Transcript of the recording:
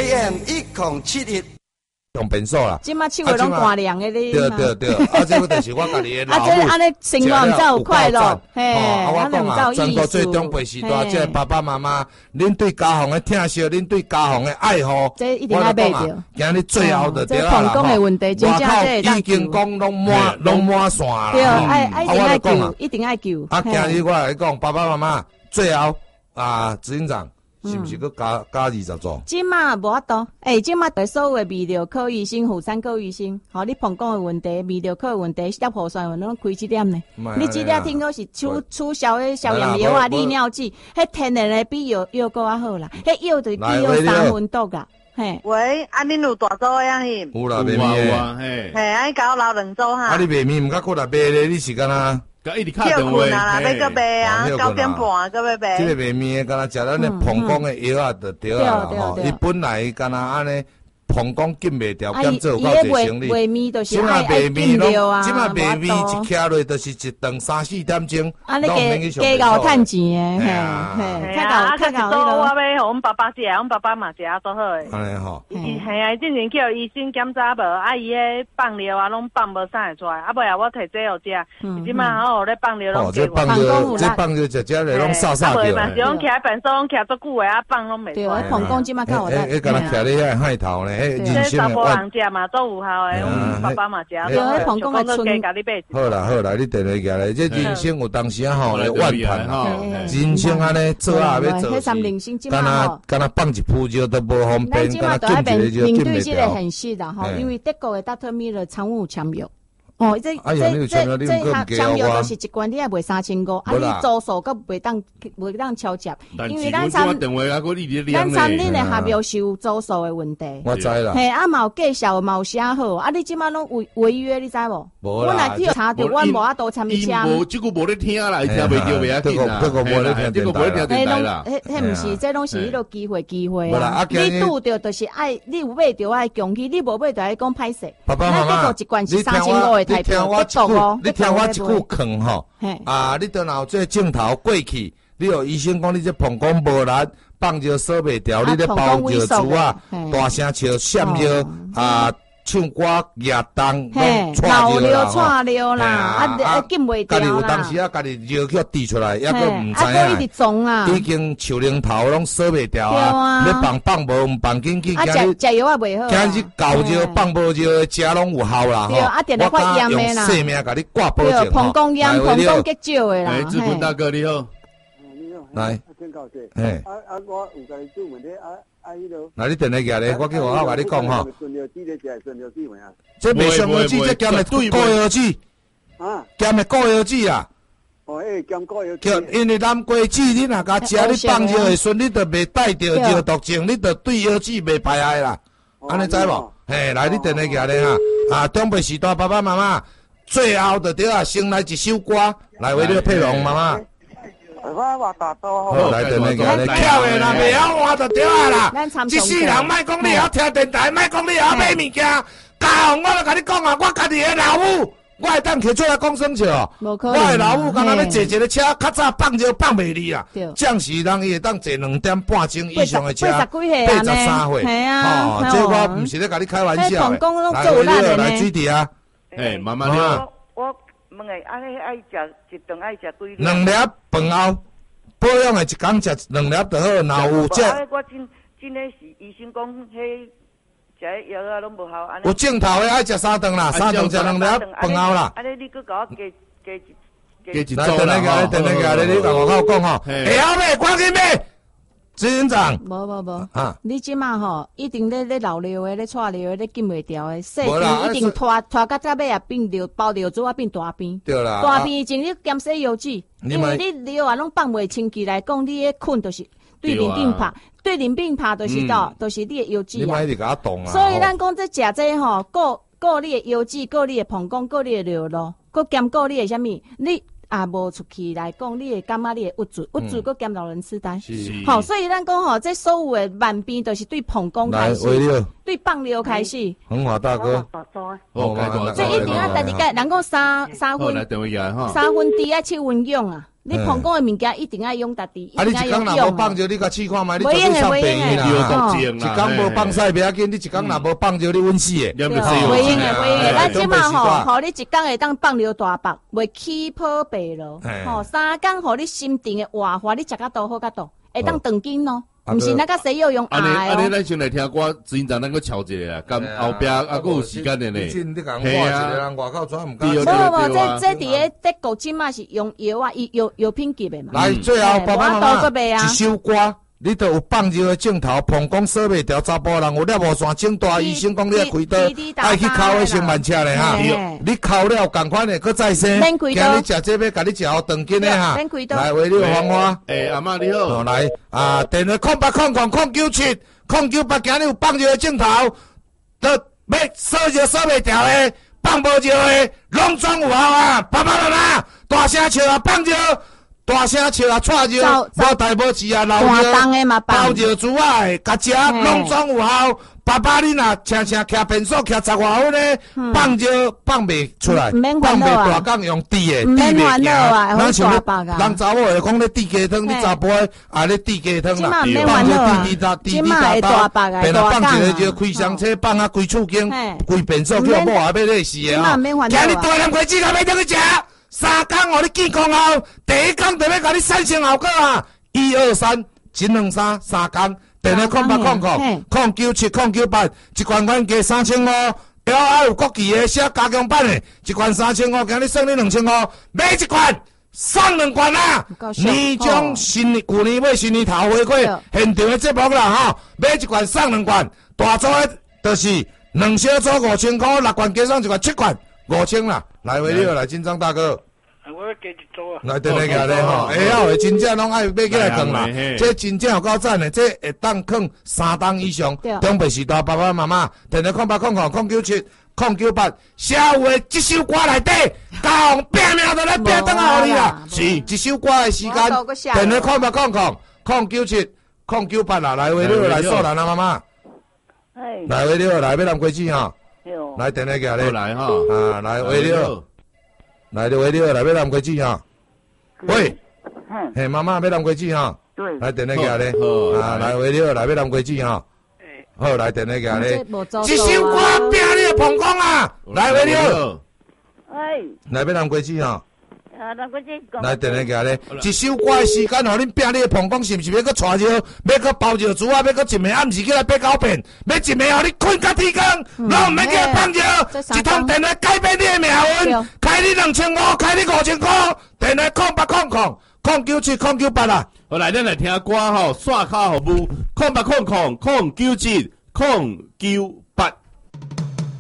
AM 1071。 用便所啦， 即马手会拢寒凉的咧。 对，啊，这个就是我家己的老母。 啊，这安尼生活才有快乐，嘿， 我讲啊，全国最中辈辈时代，这爸爸妈妈，恁对家乡的疼惜，恁对家乡的爱护， 这一定要买着。 今日最后就对啦啦，这的问题，真正这已经讲拢满线啦。 对，一定爱救，一定爱救。 啊，今日我来讲，爸爸妈妈最后执行长。是不是佮加20组？ 即马无法度，即马对所有的泌尿科医生、妇产科医生，吼，你膀胱的问题、泌尿科的问题、尿泡酸问题，拢开这点呢？你这点听讲是促销的消炎药啊、利尿剂，迄天然的比药搁较好啦，迄药就比药3分毒啦。嘿， 喂，恁有大组呀？嘿， 有啦，卖面的， 嘿，甲我留2组哈。 你卖面毋甲过来卖咧？你是干哪？ 一直敲电话啦，要个卖啊，9点半个要卖。 这个卖面敢若食咱的膀胱的药啊，就对啊吼。伊本来敢若安尼膀胱禁袂掉，兼做有够侪生理。 卖面就是爱禁料啊，即马卖面一徛落就是一顿3-4点钟， 啊，你加搞趁钱诶， 嘿，较搞多我要互阮爸爸食，阮爸爸嘛食啊，多好诶。 安尼吼， 系啊，之前叫医生检查无，伊迄放尿啊，拢放无啥会出来，尾啊，我摕这互食，即摆好咧放尿拢这放尿食咧拢扫扫掉。嘛是讲徛便所拢徛足久诶，啊放拢袂出来。 对，膀胱即摆较有力。 迄敢若徛咧遐海头咧，迄人生诶。人食嘛都有效诶，爸爸嘛食。 对，膀胱的春。 好啦，你电话寄来，这人生有当时啊吼来万盘吼，人生安尼做啊要做，敢若放一铺尿都无方便，敢若禁一个就禁袂掉。 很细的吼，因为德国的Dr. Miller 常有签约。这签约就是一罐你也卖3500，啊，你租数搁袂当超接，因为咱餐厅的合约是有租数的问题。 我知啦。 嘿，啊，嘛有介绍，嘛有写好，啊，你即摆拢违约，你知无？我来去查着，阮无法度签签。 这个无咧听啦，听袂着袂要紧啦。 这个无咧听电台啦。 迄毋是，这拢是迄个机会啊。你拄着就是爱，你有买着爱强气，你无买着爱讲歹势。 爸爸妈妈， 一罐是3500的。 你听我一句劝吼，你等下这镜头过去，你有医生讲你这膀胱无力，放尿锁袂掉，你咧包尿珠啊，大声笑闪尿唱歌夜灯， 闹尿啦，禁袂掉啦。 家己有当时家己尿叫滴出来，抑个唔知啊， 已经树林头拢锁袂掉啊，你放无放进去， 食药也袂好。 今日搞尿放无尿，食拢有效啦。 对，啊，定来发炎的啦。 性命甲你挂保证。 膀胱炎、膀胱结石的啦。 志文大哥你好， 你好， 来， 嘿，我有甲你做问题那你电话过来，我叫我甲你讲吼。这袂上药剂，这兼的高药剂，兼的高药剂啊。 兼高药剂。因为南瓜子你若甲食，你放尿的时阵，你就袂带着药毒症，你就对药剂袂排害啦。安尼知无？嘿，来你电话过来哈。中辈时代爸爸妈妈，最后就对先来一首歌来为你佩蓉妈妈。 我话大多好，来电话过来，巧的啦，袂晓换就对啊啦。一世人莫讲你晓听电台，莫讲你晓买物件，家我就甲你讲啊，我家己的老母，我会当摕出来讲生笑。我的老母刚刚要坐一个车，较早放就放袂离啦。暂时人伊会当坐2点半钟以上的车，83岁。 系啊， 这我毋是咧甲你开玩笑的。来水滴啊， 慢慢听。 问诶，你爱食一顿爱食几粒 ？2粒饭后，保养的一工食2粒就好。若有这， 我真诶是医生讲，迄食药啊拢无效。 有镜头的爱食3顿啦，3顿食2粒饭后啦。 你佮我加一组啦。 来，等你甲我讲吼，会晓买，赶紧买。执行长， 无你即马吼，一定咧老尿的，咧带尿的，咧禁袂掉的，细病一定拖到尾啊，变尿包尿珠啊，变大病。 对啦， 大病前你减洗药剂，因为你尿啊拢放袂清气来讲，你迄菌就是对淋病拍，对淋病拍就是就是你的药剂啊。 你莫一直甲我动啊。 所以咱讲这食这吼，顾你的药剂，顾你的膀胱，顾你的尿路，顾兼顾你的啥物，你。无出去来讲，你会感觉你会郁住，搁兼老人痴呆。好，所以咱讲吼，这所有的慢病都是对膀胱开始，对放尿开始。 恒华大哥， 这一定要第二个，人讲三分，3分低啊，7分勇啊。 你膀胱的物件一定要用家己，一定要用。你一工若无放着，你甲试看觅，你绝对上病去啦。一工无放屎不要紧，你一工若无放着，你稳死的。 袂用的，咱即马吼，你一工会当放着大腹，袂起泡白咯。吼，3工互你心情的活化，你食较多好较多，会当长筋咯。毋是那个西药用爱哦。 安尼咱先来听歌，真正咱个敲一个啊，咁后壁还佫有时间的呢。 系啊，外口怎唔敢？ 无，这伫个德国即马是用药啊，药品级的嘛。 来，最后爸爸妈妈一首歌。你都有放尿的镜头，膀胱锁袂调，查甫人有了无线请大医生讲你要开刀，爱去考迄成万车的哈。你考了赶快的，搁再生。今日食这要甲你食好长筋的哈。来，为你黄花。 阿妈你好。 来，电话080009970998，今日有放尿的镜头，都要锁就锁袂调的，放无尿的，拢总有效啊！爸爸妈妈，大声笑啊，放尿！大声笑啊，踹尿，无代无志啊，老尿，包尿珠啊，甲食拢总有效。爸爸，你若常常徛便所徛10外分咧，放尿放袂出来，放袂大缸用滴的，滴袂行。咱像人查某会讲咧滴鸡汤，你查甫咧滴鸡汤啦，放尿滴大包，变若放一个就开箱车，放啊规厝间，规便所叫某也要累死的啊！今日大两块子甲要得去食。3工互你健康后，第一工就要甲你产生效果啊！1、2、3，真2、3工，电话0800097998，一罐罐加3500，还有国旗的写加强版的，一罐3500，今日送你2500，买一罐送2罐啊！年终旧年尾新年头回馈现场的节目啦吼，买一罐送2罐，大组的就是2小组5000块，6罐加送一罐7罐5000啦。来，为了来金章大哥。 我要加一组啊！ 来，等下个咧吼，下后的真正拢爱买起来放啦。这真正有够赞的，这会当放3档以上。中北时代爸爸妈妈，电话0800097998，社会这首歌内底，家红拼命都来拼等下互你啦。是，一首歌的时间，电话0800097998啦。来，为了来素兰啊妈妈。来，为了来要南瓜子哈。来，电话个咧。 来哈。 来，为了。来，为了来要南瓜子哈。喂，嘿，妈妈要南瓜子哈。对。来，电话个咧。来，为了来要南瓜子哈。好，来，电话个咧。一首歌拼你的膀胱啊！来，为了。来要南瓜子哈。南瓜子。来，电话个咧。一首歌的时间，互恁拼你的膀胱，是毋是要搁带尿，要搁包尿珠啊，要搁一暝暗时起来八九遍，要一暝互你困到天光，拢毋免去放尿，一通电话改变你的命运，开你2500，开你5000块，电话0800097998啦。 好，来，咱来听歌吼，刷卡服务0800097998。